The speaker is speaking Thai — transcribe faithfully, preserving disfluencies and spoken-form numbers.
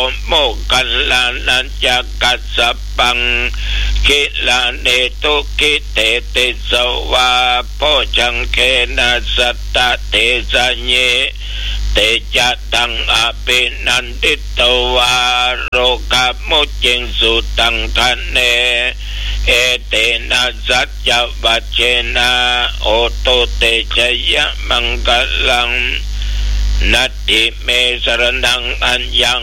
โมกัลลานันจักกัสสปังกิลาเนตุกิเตติสวาโพจังเคนะสัตตะเตสัญเยเตจัตตังอภินันติตวาโรกะมุจิงสุตังทันเนเอเตนะสัจจวัจเจนะโอโตเตชยมังกลังนัตติเมสรณังอัญญัง